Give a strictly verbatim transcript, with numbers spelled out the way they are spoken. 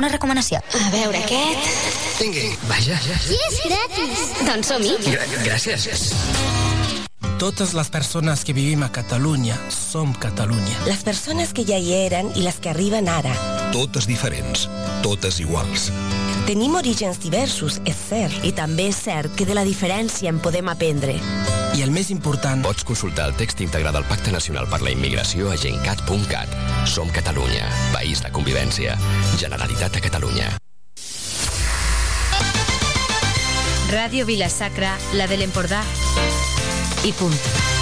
alguna recomanació? A veure, aquest... Vingui, vaja. I és gratis. Doncs som-hi. Gra- Gràcies. Totes les persones que vivim a Catalunya som Catalunya. Les persones que ja hi eren i les que arriben ara. Totes diferents, totes iguals. Tenim orígens diversos, és cert. I també és cert que de la diferència en podem aprendre. I el més important... Pots consultar el text íntegre del Pacte Nacional per la Immigració a gencat punt cat. Som Catalunya, país de convivència. Generalitat de Catalunya. Ràdio Vila-sacra, la de l'Empordà i punt.